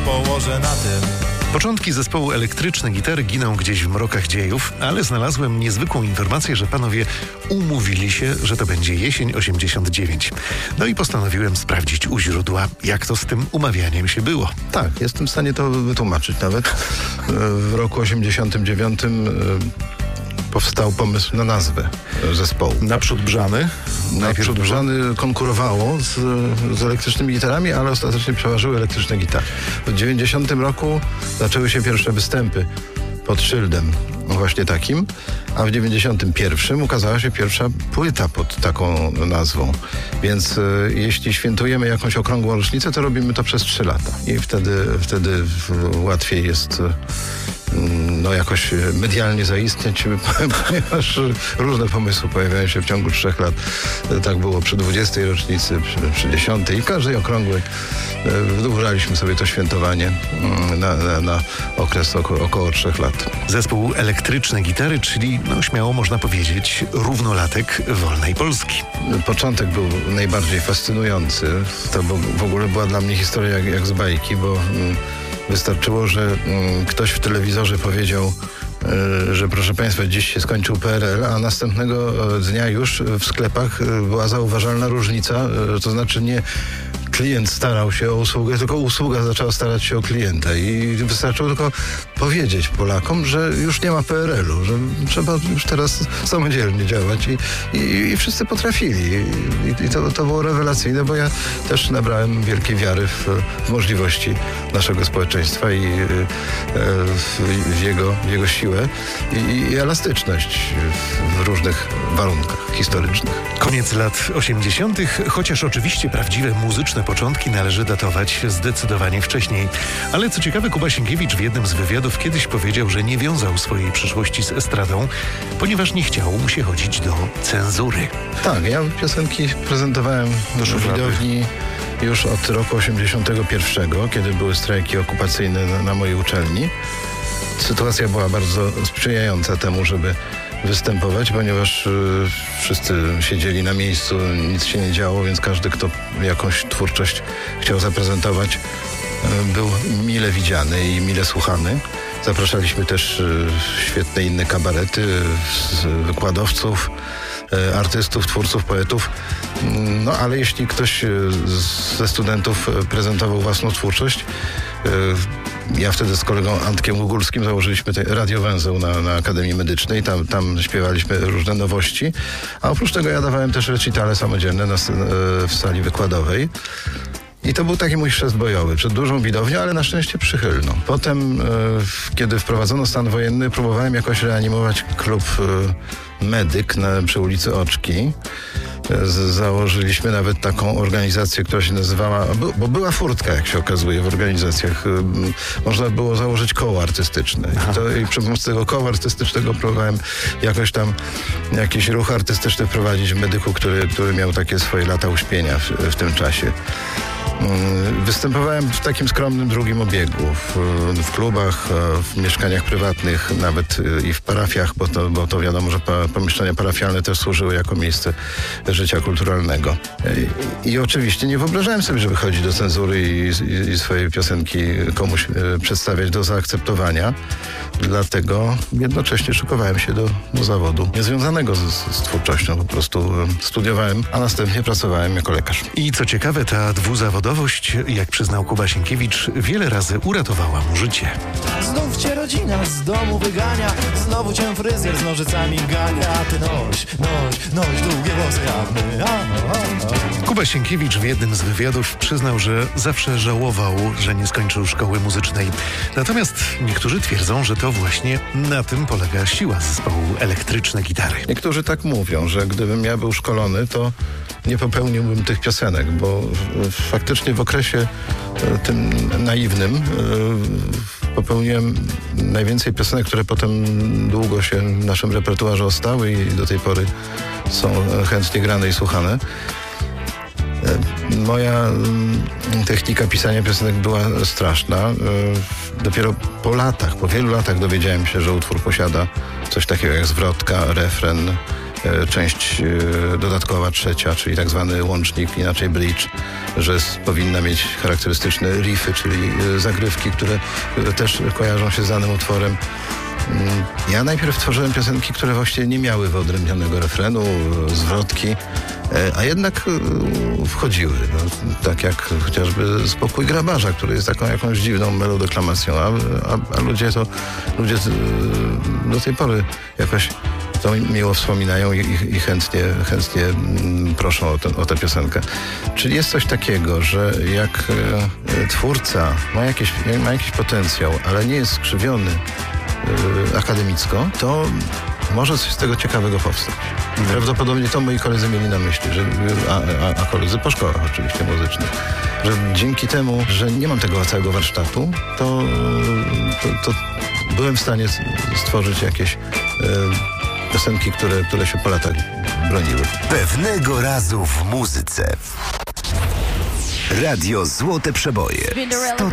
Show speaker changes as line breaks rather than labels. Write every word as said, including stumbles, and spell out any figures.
położę na tym.
Początki zespołu Elektryczne Gitary giną gdzieś w mrokach dziejów, ale znalazłem niezwykłą informację, że panowie umówili się, że to będzie jesień osiemdziesiąt dziewięć. No i postanowiłem sprawdzić u źródła, jak to z tym umawianiem się było.
Tak, jestem w stanie to wytłumaczyć nawet. W roku osiemdziesiątym dziewiątym powstał pomysł na nazwę zespołu.
Naprzód Brzany.
Naprzód Brzany konkurowało z, z elektrycznymi gitarami, ale ostatecznie przeważyły elektryczne gitary. W dziewięćdziesiątym roku zaczęły się pierwsze występy pod szyldem właśnie takim, a w dziewięćdziesiątym pierwszym ukazała się pierwsza płyta pod taką nazwą. Więc e, jeśli świętujemy jakąś okrągłą rocznicę, to robimy to przez trzy lata. I wtedy, wtedy łatwiej jest no jakoś medialnie zaistnieć, ponieważ różne pomysły pojawiają się w ciągu trzech lat. Tak było przy dwudziestej rocznicy, przy, przy dziesiątej i każdej okrągłej wydłużaliśmy sobie to świętowanie na, na, na okres oko, około trzech lat.
Zespół Elektryczne Gitary, czyli no śmiało można powiedzieć równolatek wolnej Polski.
Początek był najbardziej fascynujący. To w ogóle była dla mnie historia jak, jak z bajki, bo wystarczyło, że mm, ktoś w telewizorze powiedział, y, że proszę Państwa, dziś się skończył P R L, a następnego dnia już w sklepach była zauważalna różnica, y, to znaczy nie klient starał się o usługę, tylko usługa zaczęła starać się o klienta i wystarczyło tylko powiedzieć Polakom, że już nie ma P R L u, że trzeba już teraz samodzielnie działać i, i, i wszyscy potrafili i, i to, to było rewelacyjne, bo ja też nabrałem wielkiej wiary w, w możliwości naszego społeczeństwa i w, w, jego, w jego siłę i, i elastyczność w, w różnych warunkach historycznych.
Koniec lat osiemdziesiątych, chociaż oczywiście prawdziwe muzyczne początki należy datować zdecydowanie wcześniej. Ale co ciekawe, Kuba Sienkiewicz w jednym z wywiadów kiedyś powiedział, że nie wiązał swojej przyszłości z estradą, ponieważ nie chciało mu się chodzić do cenzury.
Tak, ja piosenki prezentowałem w widowni już od roku osiemdziesiątego pierwszego, kiedy były strajki okupacyjne na, na mojej uczelni. Sytuacja była bardzo sprzyjająca temu, żeby występować, ponieważ y, wszyscy siedzieli na miejscu, nic się nie działo, więc każdy, kto jakąś twórczość chciał zaprezentować, y, był mile widziany i mile słuchany. Zapraszaliśmy też y, świetne inne kabarety, y, wykładowców, y, artystów, twórców, poetów. No ale jeśli ktoś y, ze studentów prezentował własną twórczość, y, ja wtedy z kolegą Antkiem Gugulskim założyliśmy radiowęzeł na, na Akademii Medycznej. Tam, tam śpiewaliśmy różne nowości. A oprócz tego ja dawałem też recitale samodzielne na, w sali wykładowej. I to był taki mój chrzest bojowy przed dużą widownią, ale na szczęście przychylną. Potem, e, kiedy wprowadzono stan wojenny, próbowałem jakoś reanimować klub e, Medyk na, przy ulicy Oczki. Z, założyliśmy nawet taką organizację, która się nazywała, bo, bo była furtka, jak się okazuje, w organizacjach. Można było założyć koło artystyczne. I, to, i przy pomocy tego koła artystycznego próbowałem jakoś tam jakiś ruch artystyczny wprowadzić w Medyku, który, który miał takie swoje lata uśpienia w, w tym czasie. Występowałem w takim skromnym drugim obiegu, w, w klubach, w mieszkaniach prywatnych, nawet i w parafiach, bo to, bo to wiadomo, że pa, pomieszczenia parafialne też służyły jako miejsce życia kulturalnego. I, i oczywiście nie wyobrażałem sobie, żeby chodzić do cenzury i, i, i swoje piosenki komuś e, przedstawiać do zaakceptowania. Dlatego jednocześnie szykowałem się do, do zawodu niezwiązanego z, z twórczością. Po prostu studiowałem, a następnie pracowałem jako lekarz.
I co ciekawe, ta dwuzawodowość, jak przyznał Kuba Sienkiewicz, wiele razy uratowała mu życie.
Znów cię rodzina z domu wygania, znowu cię fryzjer z nożycami gania, a ty noś, noś, noś, długie włosy jak my. A, a, a.
Kuba Sienkiewicz w jednym z wywiadów przyznał, że zawsze żałował, że nie skończył szkoły muzycznej. Natomiast niektórzy twierdzą, że to właśnie na tym polega siła zespołu Elektryczne Gitary.
Niektórzy tak mówią, że gdybym ja był szkolony, to nie popełniłbym tych piosenek, bo faktycznie w okresie tym naiwnym popełniłem najwięcej piosenek, które potem długo się w naszym repertuarze ostały i do tej pory są chętnie grane i słuchane. Moja technika pisania piosenek była straszna. Dopiero po latach, po wielu latach dowiedziałem się, że utwór posiada coś takiego jak zwrotka, refren e, część e, dodatkowa, trzecia, czyli tak zwany łącznik, inaczej bridge, że s- powinna mieć charakterystyczne riffy, czyli e, zagrywki, które, które też kojarzą się z danym utworem. Mm, Ja najpierw tworzyłem piosenki, które właściwie nie miały wyodrębnionego refrenu, e, zwrotki, e, a jednak e, wchodziły. No, tak jak chociażby Spokój grabarza, który jest taką jakąś dziwną melodeklamacją, a, a, a ludzie to ludzie e, do tej pory jakoś to miło wspominają i, i, i chętnie, chętnie mm, proszą o, ten, o tę piosenkę. Czyli jest coś takiego, że jak e, twórca ma, jakieś, ma jakiś potencjał, ale nie jest skrzywiony e, akademicko, to może coś z tego ciekawego powstać. Prawdopodobnie to moi koledzy mieli na myśli, że, a, a, a koledzy po szkołach oczywiście muzycznych, że dzięki temu, że nie mam tego całego warsztatu, to, to, to byłem w stanie s- stworzyć jakieś e, piosenki, które, które się po latach broniły.
Pewnego razu w muzyce. Radio Złote Przeboje.